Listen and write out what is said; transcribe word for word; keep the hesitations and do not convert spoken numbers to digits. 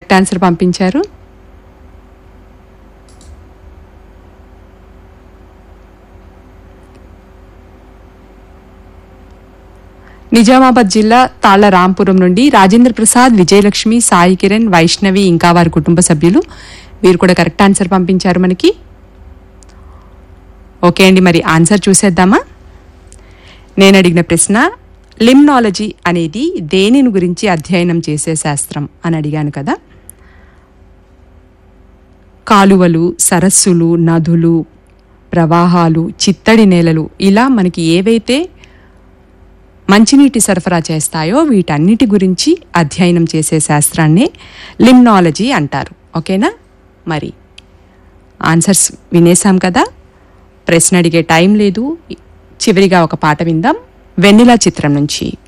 Correct answer పంపించారు. నిజామాబాద్ జిల్లా తాళ్ల రాంపురం నుండి రాజేంద్ర ప్రసాద్, విజయలక్ష్మి, సాయి కిరణ్, వైష్ణవి ఇంకా వారి కుటుంబ సభ్యులు వీరు కూడా కరెక్ట్ ఆన్సర్ పంపించారు మనకి. ఓకే అండి, మరి ఆన్సర్ చూసేద్దామా? నేను అడిగిన ప్రశ్న లిమ్నాలజీ అనేది దేనిని గురించి అధ్యయనం చేసే శాస్త్రం అని అడిగాను కదా. కాలువలు, సరస్సులు, నదులు, ప్రవాహాలు, చిత్తడి నేలలు ఇలా మనకి ఏవైతే మంచినీటి సరఫరా చేస్తాయో వీటన్నిటి గురించి అధ్యయనం చేసే శాస్త్రాన్నే లిమ్నాలజీ అంటారు. ఓకేనా? మరి ఆన్సర్స్ వినేసాం కదా. ప్రశ్న అడిగే టైం లేదు. చివరిగా ఒక పాట విందాం, వెన్నెల చిత్రం నుంచి.